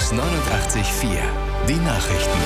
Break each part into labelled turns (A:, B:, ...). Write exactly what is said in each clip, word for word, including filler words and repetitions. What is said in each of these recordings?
A: News neunundachtzig Komma vier. Die Nachrichten.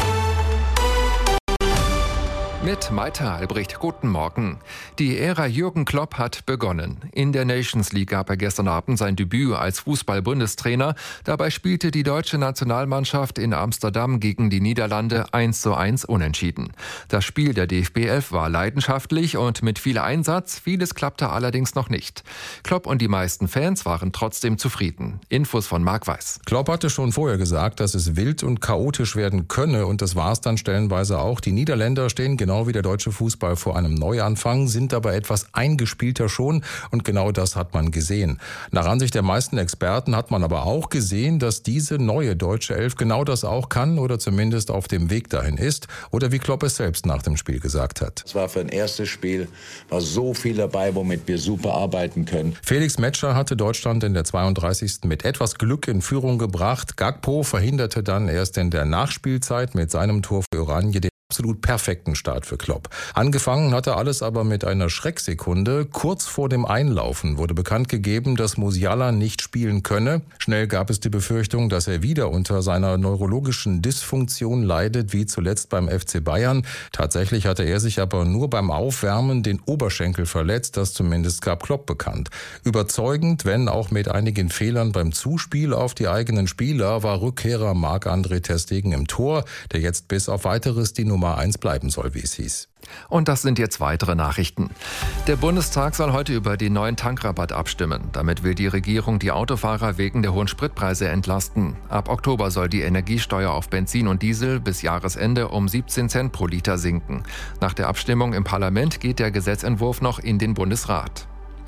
B: Mit Maita Albrecht, guten Morgen. Die Ära Jürgen Klopp hat begonnen. In der Nations League gab er gestern Abend sein Debüt als Fußball-Bundestrainer. Dabei spielte die deutsche Nationalmannschaft in Amsterdam gegen die Niederlande eins zu eins unentschieden. Das Spiel der D F B elf war leidenschaftlich und mit viel Einsatz. Vieles klappte allerdings noch nicht. Klopp und die meisten Fans waren trotzdem zufrieden. Infos von Marc Weiß.
C: Klopp hatte schon vorher gesagt, dass es wild und chaotisch werden könne, und das war es dann stellenweise auch. Die Niederländer stehen genau wie der deutsche Fußball vor einem Neuanfang, sind aber etwas eingespielter schon, und genau das hat man gesehen. Nach Ansicht der meisten Experten hat man aber auch gesehen, dass diese neue deutsche Elf genau das auch kann oder zumindest auf dem Weg dahin ist, oder wie Klopp es selbst nach dem Spiel gesagt hat.
D: Es war für ein erstes Spiel, war so viel dabei, womit wir super arbeiten können.
C: Felix Metscher hatte Deutschland in der zweiunddreißigsten mit etwas Glück in Führung gebracht. Gakpo verhinderte dann erst in der Nachspielzeit mit seinem Tor für Oranje den absolut perfekten Start für Klopp. Angefangen hatte alles aber mit einer Schrecksekunde. Kurz vor dem Einlaufen wurde bekannt gegeben, dass Musiala nicht spielen könne. Schnell gab es die Befürchtung, dass er wieder unter seiner neurologischen Dysfunktion leidet, wie zuletzt beim F C Bayern. Tatsächlich hatte er sich aber nur beim Aufwärmen den Oberschenkel verletzt, das zumindest gab Klopp bekannt. Überzeugend, wenn auch mit einigen Fehlern beim Zuspiel auf die eigenen Spieler, war Rückkehrer Marc-André ter Stegen im Tor, der jetzt bis auf Weiteres die Nummer eins bleiben soll, wie es hieß.
B: Und das sind jetzt weitere Nachrichten. Der Bundestag soll heute über den neuen Tankrabatt abstimmen. Damit will die Regierung die Autofahrer wegen der hohen Spritpreise entlasten. Ab Oktober soll die Energiesteuer auf Benzin und Diesel bis Jahresende um siebzehn Cent pro Liter sinken. Nach der Abstimmung im Parlament geht der Gesetzentwurf noch in den Bundesrat.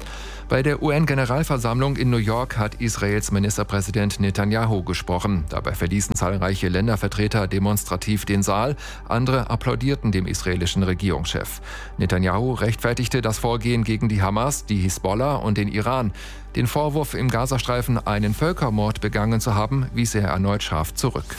B: Bei der U N-Generalversammlung in New York hat Israels Ministerpräsident Netanyahu gesprochen. Dabei verließen zahlreiche Ländervertreter demonstrativ den Saal. Andere applaudierten dem israelischen Regierungschef. Netanyahu rechtfertigte das Vorgehen gegen die Hamas, die Hisbollah und den Iran. Den Vorwurf, im Gazastreifen einen Völkermord begangen zu haben, wies er erneut scharf zurück.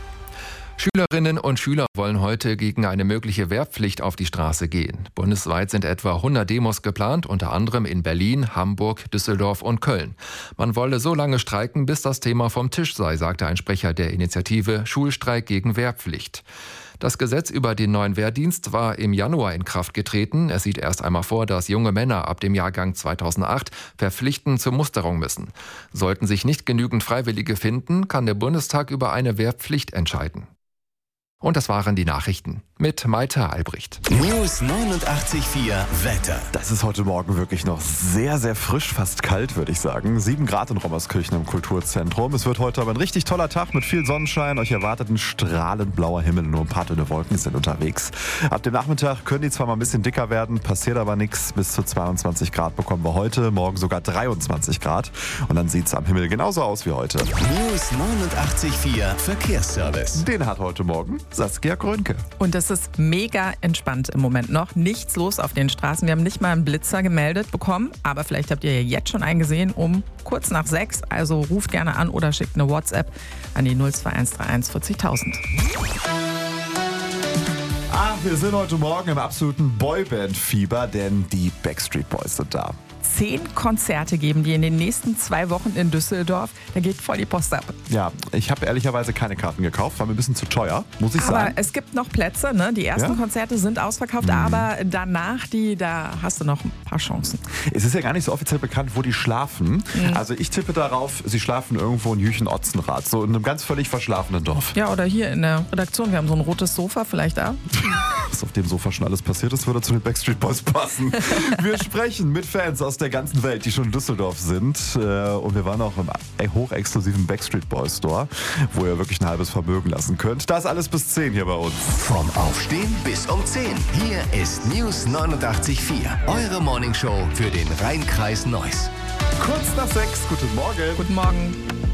B: Schülerinnen und Schüler wollen heute gegen eine mögliche Wehrpflicht auf die Straße gehen. Bundesweit sind etwa hundert Demos geplant, unter anderem in Berlin, Hamburg, Düsseldorf und Köln. Man wolle so lange streiken, bis das Thema vom Tisch sei, sagte ein Sprecher der Initiative Schulstreik gegen Wehrpflicht. Das Gesetz über den neuen Wehrdienst war im Januar in Kraft getreten. Es sieht erst einmal vor, dass junge Männer ab dem Jahrgang zweitausendacht verpflichtend zur Musterung müssen. Sollten sich nicht genügend Freiwillige finden, kann der Bundestag über eine Wehrpflicht entscheiden. Und das waren die Nachrichten mit Maita Albrecht.
A: News neunundachtzig Komma vier Wetter.
E: Das ist heute Morgen wirklich noch sehr, sehr frisch, fast kalt, würde ich sagen. sieben Grad in Rommerskirchen im Kulturzentrum. Es wird heute aber ein richtig toller Tag mit viel Sonnenschein. Euch erwartet ein strahlend blauer Himmel und nur ein paar dünne Wolken sind unterwegs. Ab dem Nachmittag können die zwar mal ein bisschen dicker werden, passiert aber nichts. Bis zu zweiundzwanzig Grad bekommen wir heute, morgen sogar dreiundzwanzig Grad. Und dann sieht es am Himmel genauso aus wie heute.
A: News neunundachtzig Komma vier Verkehrsservice.
E: Den hat heute Morgen Saskia Grönke.
F: Und das ist mega entspannt im Moment noch. Nichts los auf den Straßen. Wir haben nicht mal einen Blitzer gemeldet bekommen. Aber vielleicht habt ihr ja jetzt schon einen gesehen um kurz nach sechs. Also ruft gerne an oder schickt eine WhatsApp an die null zwei eins drei eins vierzigtausend.
E: Ah, wir sind heute Morgen im absoluten Boyband-Fieber, denn die Backstreet Boys sind da.
F: Zehn Konzerte geben die in den nächsten zwei Wochen in Düsseldorf. Da geht voll die Post ab.
E: Ja, ich habe ehrlicherweise keine Karten gekauft, war mir ein bisschen zu teuer, muss ich
F: aber
E: sagen.
F: Aber es gibt noch Plätze, ne? Die ersten ja? Konzerte sind ausverkauft, mhm. aber danach, die, da hast du noch ein paar Chancen.
E: Es ist ja gar nicht so offiziell bekannt, wo die schlafen. Mhm. Also ich tippe darauf, sie schlafen irgendwo in Jüchen-Otzenrath, so in einem ganz völlig verschlafenen Dorf.
F: Ja, oder hier in der Redaktion, wir haben so ein rotes Sofa, vielleicht da.
E: Was auf dem Sofa schon alles passiert ist, würde zu den Backstreet Boys passen. Wir sprechen mit Fans aus der ganzen Welt, die schon in Düsseldorf sind. Und wir waren auch im hochexklusiven Backstreet Boys Store, wo ihr wirklich ein halbes Vermögen lassen könnt. Das alles bis zehn hier bei uns.
A: Vom Aufstehen bis um zehn. Hier ist News neunundachtzig Komma vier. Eure Morningshow für den Rhein-Kreis Neuss.
E: Kurz nach sechs. Guten Morgen.
F: Guten Morgen.